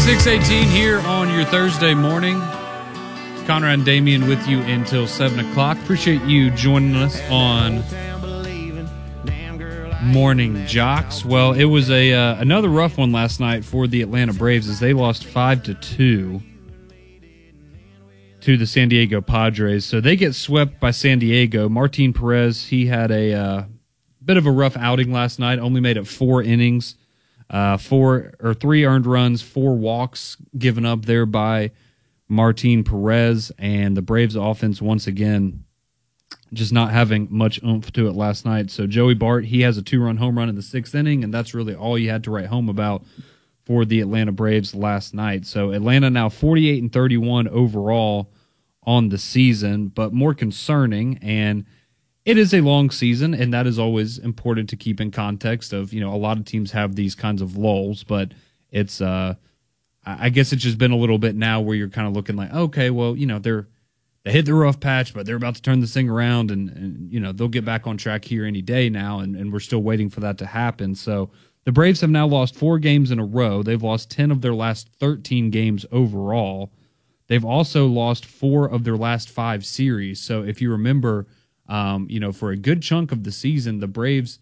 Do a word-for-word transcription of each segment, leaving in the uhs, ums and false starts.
six eighteen here on your Thursday morning. Conrad and Damian with you until seven o'clock. Appreciate you joining us on Morning Jocks. Well, it was a uh, another rough one last night for the Atlanta Braves as they lost five to two to the San Diego Padres. So they get swept by San Diego. Martin Perez, he had a uh, bit of a rough outing last night, only made it four innings. Uh, four or three earned runs, four walks given up there by Martin Perez, and the Braves offense once again just not having much oomph to it last night. So Joey Bart, he has a two-run home run in the sixth inning, and that's really all you had to write home about for the Atlanta Braves last night. So Atlanta now forty-eight and thirty-one overall on the season, but more concerning, and it is a long season, and that is always important to keep in context of, you know, a lot of teams have these kinds of lulls, but it's, uh, I guess it's just been a little bit now where you're kind of looking like, okay, well, you know, they're, they hit the rough patch, but they're about to turn this thing around, and, and you know, they'll get back on track here any day now, and, and we're still waiting for that to happen. So the Braves have now lost four games in a row. They've lost ten of their last thirteen games overall. They've also lost four of their last five series. So if you remember, Um, you know, for a good chunk of the season, the Braves,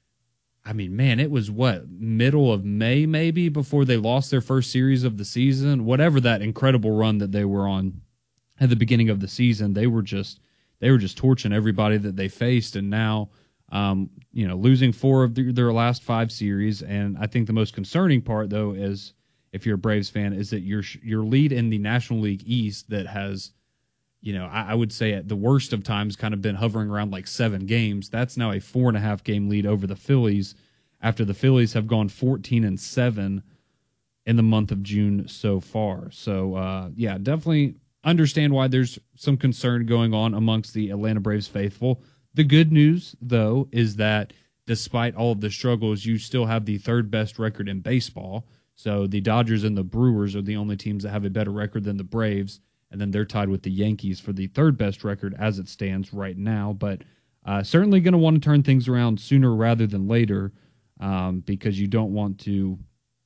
I mean, man, it was what, middle of May maybe before they lost their first series of the season, whatever that incredible run that they were on at the beginning of the season. They were just, they were just torching everybody that they faced. And now, um, you know, losing four of their, their last five series. And I think the most concerning part though, is if you're a Braves fan, is that your, your lead in the National League East that has, you know, I, I would say at the worst of times kind of been hovering around like seven games. That's now a four and a half game lead over the Phillies after the Phillies have gone fourteen and seven in the month of June so far. So, uh, yeah, definitely understand why there's some concern going on amongst the Atlanta Braves faithful. The good news, though, is that despite all of the struggles, you still have the third best record in baseball. So the Dodgers and the Brewers are the only teams that have a better record than the Braves. And then they're tied with the Yankees for the third best record as it stands right now. But uh, certainly going to want to turn things around sooner rather than later, um, because you don't want to,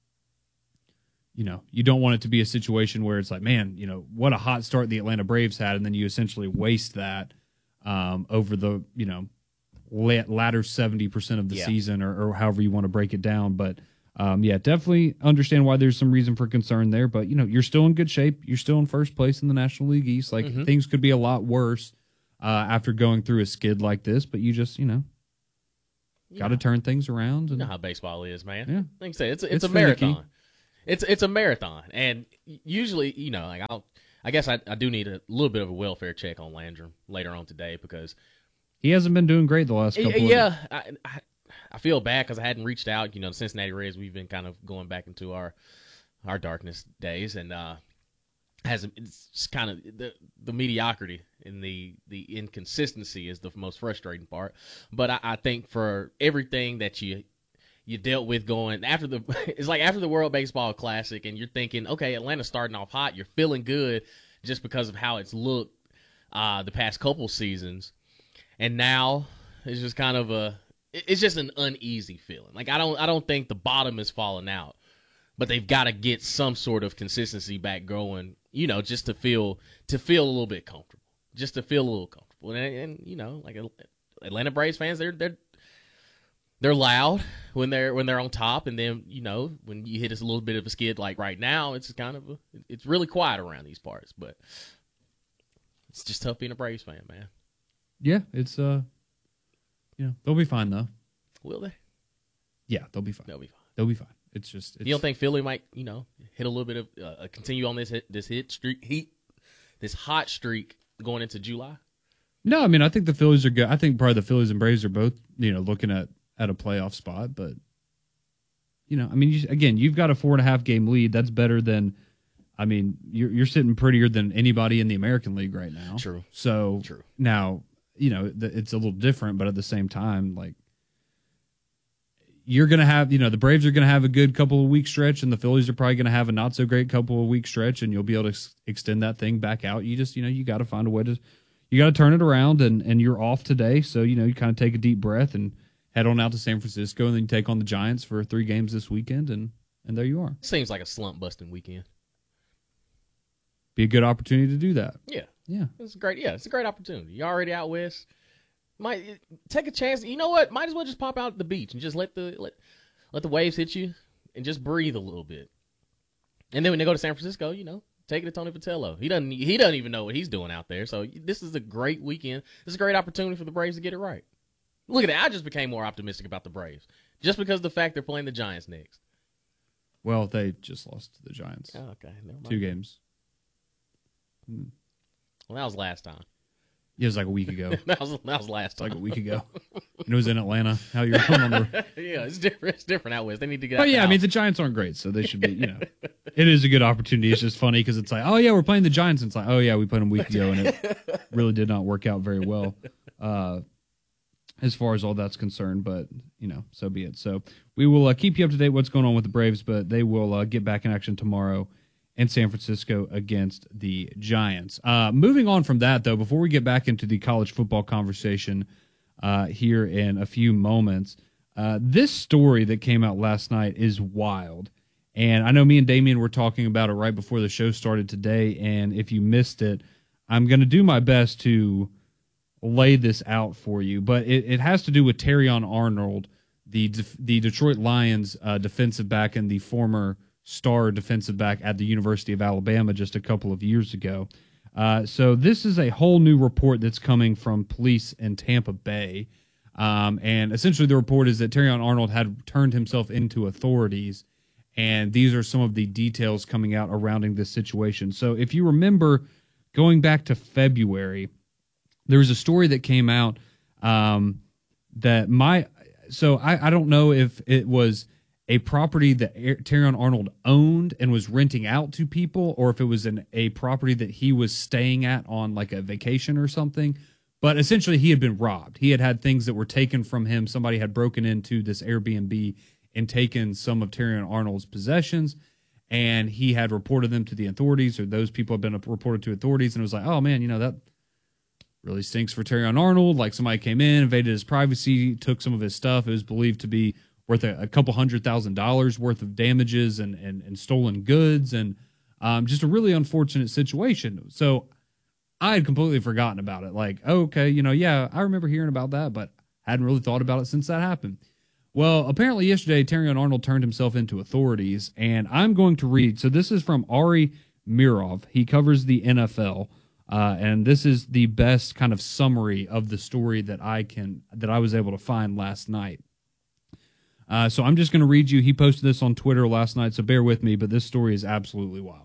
you know, you don't want it to be a situation where it's like, man, you know, what a hot start the Atlanta Braves had, and then you essentially waste that um, over the, you know, latter seventy percent of the yeah. season, or, or however you want to break it down. But Um, yeah, definitely understand why there's some reason for concern there, but you know, you're still in good shape. You're still in first place in the National League East. Like mm-hmm. things could be a lot worse uh, after going through a skid like this, but you just, you know, yeah. got to turn things around. And, you know how baseball is, man. Yeah. Like I said, it's it's, it's a finicky. marathon. It's it's a marathon, and usually, you know, like I'll, I guess I, I do need a little bit of a welfare check on Landrum later on today because he hasn't been doing great the last couple. Yeah, of I, I I feel bad because I hadn't reached out. You know, the Cincinnati Reds, we've been kind of going back into our our darkness days, and uh, has it's just kind of the the mediocrity and the the inconsistency is the most frustrating part. But I, I think for everything that you you dealt with going after the it's like after the World Baseball Classic, and you're thinking, okay, Atlanta's starting off hot, you're feeling good just because of how it's looked uh, the past couple seasons, and now it's just kind of a It's just an uneasy feeling. Like I don't, I don't think the bottom is falling out, but they've got to get some sort of consistency back going. You know, just to feel, to feel a little bit comfortable, just to feel a little comfortable. And, and you know, like Atlanta Braves fans, they're they're they're loud when they're when they're on top, and then you know when you hit us a little bit of a skid like right now, it's kind of a, it's really quiet around these parts. But it's just tough being a Braves fan, man. Yeah, it's uh. Yeah, they'll be fine though. Will they? Yeah, they'll be fine. They'll be fine. They'll be fine. It's just. It's, you don't think Philly might, you know, hit a little bit of uh, continue on this hit, this hit streak, heat, this hot streak going into July? No, I mean I think the Phillies are good. I think probably the Phillies and Braves are both, you know, looking at, at a playoff spot. But you know, I mean, you, again, you've got a four and a half game lead. That's better than. I mean, you're you're sitting prettier than anybody in the American League right now. True. So True. Now. You know, it's a little different, but at the same time, like you're going to have, you know, the Braves are going to have a good couple of week stretch, and the Phillies are probably going to have a not so great couple of week stretch, and you'll be able to ex- extend that thing back out. You just, you know, you got to find a way to, you got to turn it around, and, and you're off today. So, you know, you kind of take a deep breath and head on out to San Francisco, and then you take on the Giants for three games this weekend, and and there you are. Seems like a slump busting weekend. Be a good opportunity to do that. Yeah. Yeah. It's great. Yeah, it's a great opportunity. You're already out west. Might take a chance. You know what? Might as well just pop out to the beach and just let the let, let the waves hit you and just breathe a little bit. And then when they go to San Francisco, you know, take it to Tony Vitello. He doesn't he doesn't even know what he's doing out there. So this is a great weekend. This is a great opportunity for the Braves to get it right. Look at that. I just became more optimistic about the Braves just because of the fact they're playing the Giants next. Well, they just lost to the Giants. Oh, okay. Never mind. Two games. Well, that was last time. Yeah, it was like a week ago. that was that was last time. Like a week ago. And it was in Atlanta. How you're going on the Yeah, it's different. It's different out west. They need to get. Oh out yeah, the I mean house. the Giants aren't great, so they should be. You know, it is a good opportunity. It's just funny because it's like, oh yeah, we're playing the Giants. And it's like, oh yeah, we played them a week ago, and it really did not work out very well, uh, as far as all that's concerned. But you know, so be it. So we will uh, keep you up to date what's going on with the Braves, but they will uh, get back in action tomorrow in San Francisco against the Giants. Uh, moving on from that, though, before we get back into the college football conversation uh, here in a few moments, uh, this story that came out last night is wild. And I know me and Damien were talking about it right before the show started today, and if you missed it, I'm going to do my best to lay this out for you. But it, it has to do with Terrion Arnold, the, the Detroit Lions uh, defensive back and the former star defensive back at the University of Alabama just a couple of years ago. Uh, so this is a whole new report that's coming from police in Tampa Bay. Um, and essentially the report is that Terrion Arnold had turned himself into authorities. And these are some of the details coming out surrounding this situation. So if you remember going back to February, there was a story that came out um, that my, so I, I don't know if it was a property that Terrion Arnold owned and was renting out to people, or if it was an, a property that he was staying at on like a vacation or something. But essentially he had been robbed. He had had things that were taken from him. Somebody had broken into this Airbnb and taken some of Terrion Arnold's possessions, and he had reported them to the authorities, or those people had been reported to authorities, and it was like, oh man, you know, that really stinks for Terrion Arnold. Like somebody came in, invaded his privacy, took some of his stuff. It was believed to be worth a, a couple hundred thousand dollars worth of damages and, and, and stolen goods, and um, just a really unfortunate situation. So I had completely forgotten about it. Like, okay, you know, yeah, I remember hearing about that, but hadn't really thought about it since that happened. Well, apparently yesterday, Terrion Arnold turned himself into authorities, and I'm going to read. So this is from Ari Mirov. He covers the N F L, uh, and this is the best kind of summary of the story that I can that I was able to find last night. Uh, so I'm just going to read you. He posted this on Twitter last night, so bear with me, but this story is absolutely wild.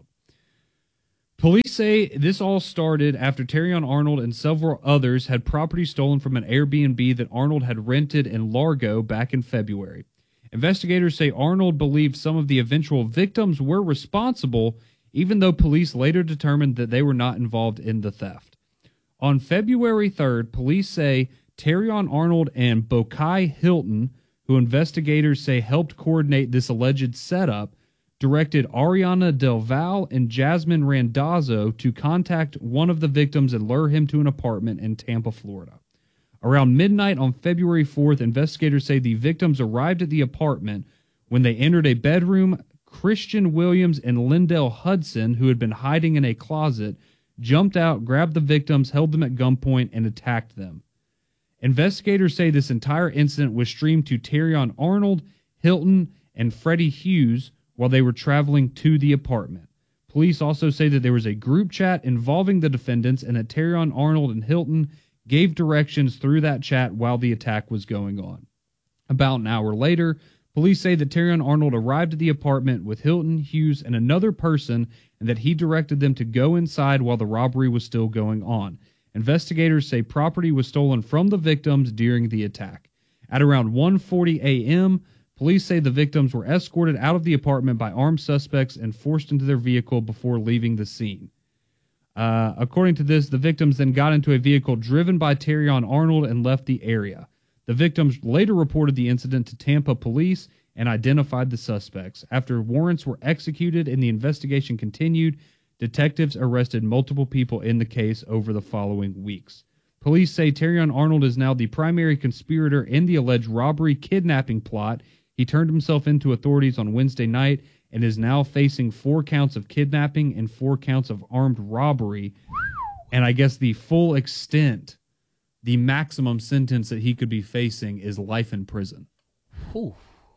Police say this all started after Terrion Arnold and several others had property stolen from an Airbnb that Arnold had rented in Largo back in February. Investigators say Arnold believed some of the eventual victims were responsible, even though police later determined that they were not involved in the theft. On February third, police say Terrion Arnold and Bokai Hilton, who investigators say helped coordinate this alleged setup, directed Ariana Del Val and Jasmine Randazzo to contact one of the victims and lure him to an apartment in Tampa, Florida. Around midnight on February fourth, investigators say the victims arrived at the apartment. When they entered a bedroom, Christian Williams and Lindell Hudson, who had been hiding in a closet, jumped out, grabbed the victims, held them at gunpoint, and attacked them. Investigators say this entire incident was streamed to Terrion Arnold, Hilton, and Freddie Hughes while they were traveling to the apartment. Police also say that there was a group chat involving the defendants and that Terrion Arnold and Hilton gave directions through that chat while the attack was going on. About an hour later, police say that Terrion Arnold arrived at the apartment with Hilton, Hughes, and another person, and that he directed them to go inside while the robbery was still going on. Investigators say property was stolen from the victims during the attack. At around one forty a.m., police say the victims were escorted out of the apartment by armed suspects and forced into their vehicle before leaving the scene. Uh, according to this, the victims then got into a vehicle driven by Terrion Arnold and left the area. The victims later reported the incident to Tampa police and identified the suspects. After warrants were executed and the investigation continued, detectives arrested multiple people in the case over the following weeks. Police say Terrion Arnold is now the primary conspirator in the alleged robbery kidnapping plot. He turned himself into authorities on Wednesday night and is now facing four counts of kidnapping and four counts of armed robbery. And I guess the full extent, the maximum sentence that he could be facing is life in prison. Whew.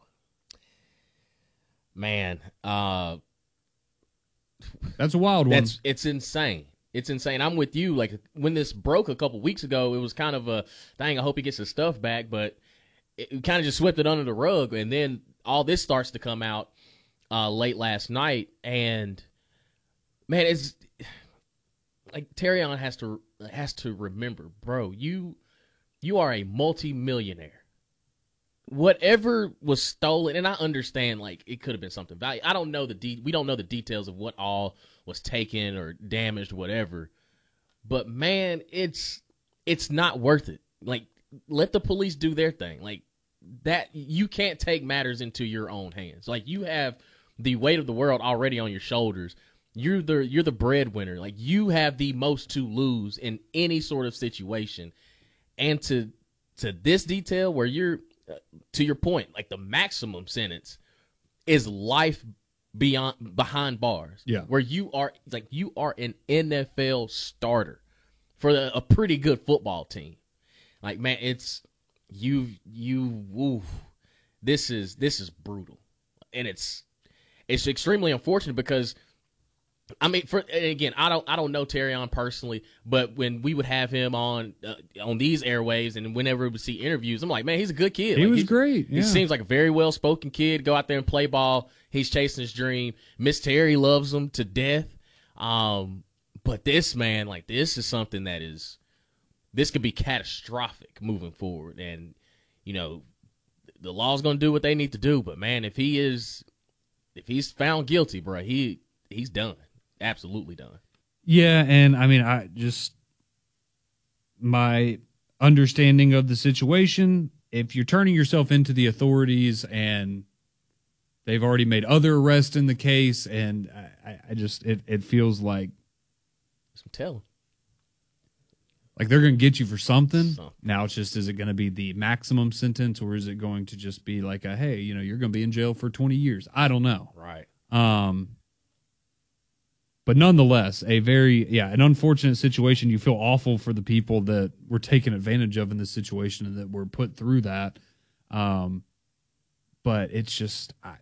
Man, uh, that's a wild one. That's it's insane. It's insane. I'm with you. Like when this broke a couple weeks ago, it was kind of a dang. I hope he gets his stuff back, but it kind of just swept it under the rug. And then all this starts to come out uh, late last night, and man, it's like Terrion has to has to remember, bro. You you are a multi-millionaire. Whatever was stolen, and I understand, like, it could have been something valuable. I don't know the de- we don't know the details of what all was taken or damaged, whatever. But man, it's it's not worth it. Like, let the police do their thing. Like that, you can't take matters into your own hands. Like, you have the weight of the world already on your shoulders. You're the you're the breadwinner. Like, you have the most to lose in any sort of situation, and to to this detail where you're. To your point, like the maximum sentence is life beyond behind bars. Yeah, where you are like you are an N F L starter for a, a pretty good football team. Like, man, it's you you. Woo, this is this is brutal, and it's it's extremely unfortunate because. I mean, for and again, I don't, I don't know Terrion personally, but when we would have him on, uh, on these airwaves, and whenever we would see interviews, I'm like, man, he's a good kid. He like, was great. Yeah. He seems like a very well spoken kid. Go out there and play ball. He's chasing his dream. Miss Terry loves him to death. Um, but this man, like, this is something that is, this could be catastrophic moving forward. And you know, the law's gonna do what they need to do. But man, if he is, if he's found guilty, bro, he he's done. Absolutely done. Yeah, and I mean, I just my understanding of the situation, if you're turning yourself into the authorities and they've already made other arrests in the case, and I, I just it, it feels like some telling. Like they're going to get you for something. something. Now it's just, is it going to be the maximum sentence, or is it going to just be like a, hey, you know, you're going to be in jail for twenty years? I don't know. Right. Um. But nonetheless, a very, yeah, an unfortunate situation. You feel awful for the people that were taken advantage of in this situation and that were put through that. Um, but it's just I,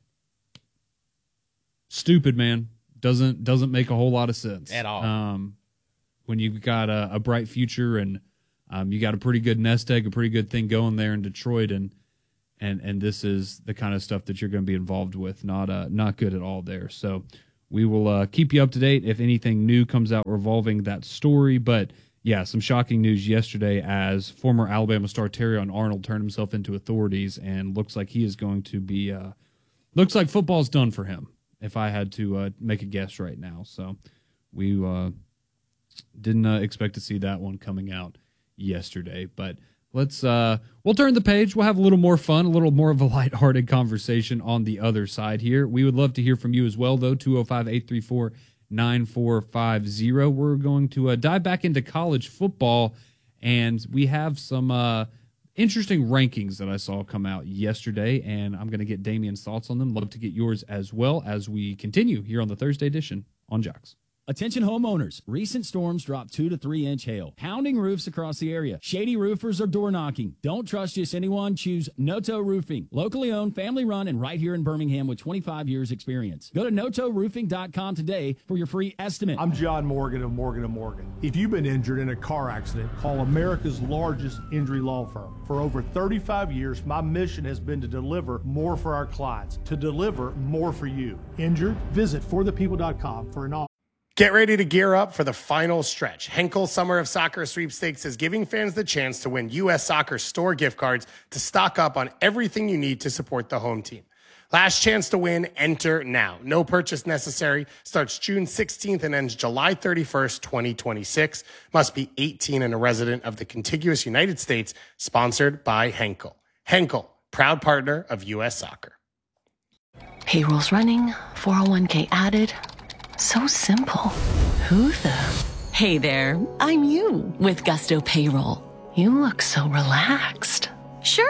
stupid, man. Doesn't doesn't make a whole lot of sense at all. Um, when you've got a, a bright future and um, you got a pretty good nest egg, a pretty good thing going there in Detroit, and and and this is the kind of stuff that you're going to be involved with. Not uh, not good at all there. So. We will uh, keep you up to date if anything new comes out revolving that story. But, yeah, some shocking news yesterday as former Alabama star Terrion Arnold turned himself into authorities and looks like he is going to be uh, – looks like football's done for him, if I had to uh, make a guess right now. So we uh, didn't uh, expect to see that one coming out yesterday. But let's uh, – we'll turn the page. We'll have a little more fun, a little more of a lighthearted conversation on the other side here. We would love to hear from you as well, though, two oh five, eight three four, nine four five oh. We're going to uh, dive back into college football, and we have some uh, interesting rankings that I saw come out yesterday, and I'm going to get Damian's thoughts on them. Love to get yours as well as we continue here on the Thursday edition on Jocks. Attention homeowners, recent storms dropped two to three inch hail, pounding roofs across the area. Shady roofers are door knocking. Don't trust just anyone. Choose Noto Roofing, locally owned, family run, and right here in Birmingham with twenty-five years experience. Go to noto roofing dot com today for your free estimate. I'm John Morgan of Morgan and Morgan. If you've been injured in a car accident, call America's largest injury law firm. For over thirty-five years, my mission has been to deliver more for our clients, to deliver more for you. Injured? Visit for the people dot com for an offer. Get ready to gear up for the final stretch. Henkel Summer of Soccer Sweepstakes is giving fans the chance to win U S Soccer store gift cards to stock up on everything you need to support the home team. Last chance to win, enter now. No purchase necessary. Starts June sixteenth and ends July thirty-first, twenty twenty-six. Must be eighteen and a resident of the contiguous United States. Sponsored by Henkel. Henkel, proud partner of U S Soccer. Payroll's running, four oh one k added. So simple. Who the? Hey there, I'm you with Gusto Payroll. You look so relaxed. Sure.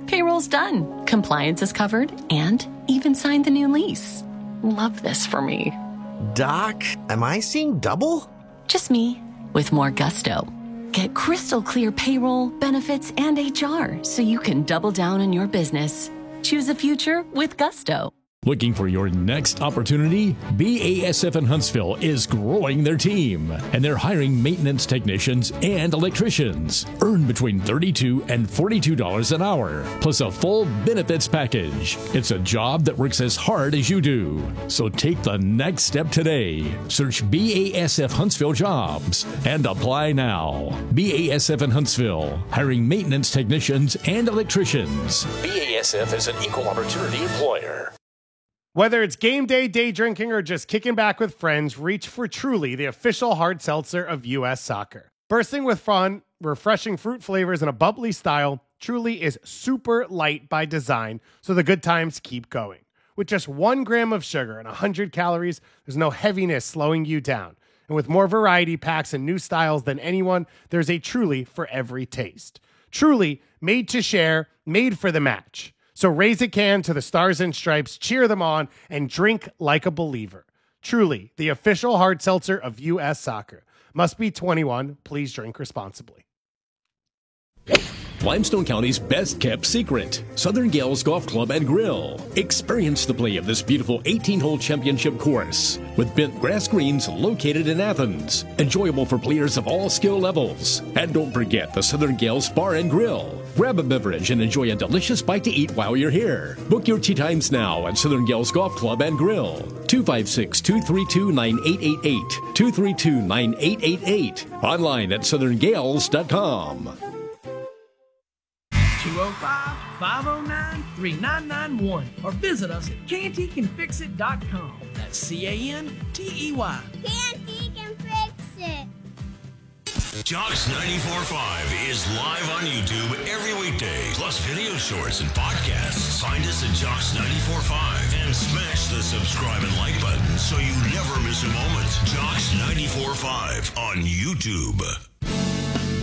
Payroll's done, compliance is covered, and even signed the new lease. Love this for me. Doc, am I seeing double? Just me, with more gusto. Get crystal clear payroll, benefits, and H R so you can double down on your business. Choose a future with gusto. Looking for your next opportunity? B A S F in Huntsville is growing their team, and they're hiring maintenance technicians and electricians. Earn between thirty-two dollars and forty-two dollars an hour, plus a full benefits package. It's a job that works as hard as you do. So take the next step today. Search B A S F Huntsville Jobs and apply now. B A S F in Huntsville, hiring maintenance technicians and electricians. B A S F is an equal opportunity employer. Whether it's game day, day drinking, or just kicking back with friends, reach for Truly, the official hard seltzer of U S Soccer. Bursting with fun, refreshing fruit flavors, and a bubbly style, Truly is super light by design, so the good times keep going. With just one gram of sugar and one hundred calories, there's no heaviness slowing you down. And with more variety packs and new styles than anyone, there's a Truly for every taste. Truly, made to share, made for the match. So raise a can to the Stars and Stripes, cheer them on, and drink like a believer. Truly, the official hard seltzer of U S Soccer. Must be twenty-one. Please drink responsibly. Limestone County's best-kept secret, Southern Gales Golf Club and Grill. Experience the play of this beautiful eighteen-hole championship course with bent grass greens located in Athens. Enjoyable for players of all skill levels. And don't forget the Southern Gales Bar and Grill. Grab a beverage and enjoy a delicious bite to eat while you're here. Book your tee times now at Southern Gales Golf Club and Grill. two five six, two three two, nine eight eight eight. two three two, nine eight eight eight. Online at southern gales dot com. two oh five, five oh nine, three nine nine one or visit us at Canty Can Fix It dot com. That's C A N T E Y. Canty Can Fix It. Jocks ninety-four point five is live on YouTube every weekday, plus video shorts and podcasts. Find us at Jocks ninety-four point five and smash the subscribe and like button so you never miss a moment. Jocks ninety-four point five on YouTube.